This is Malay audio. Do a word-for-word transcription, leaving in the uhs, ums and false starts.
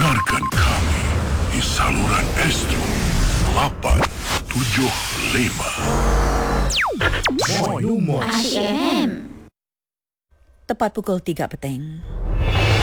Dengarkan kami di saluran Astro lapan tujuh lima. Boy Lumos Asyik F M. Tepat pukul tiga petang.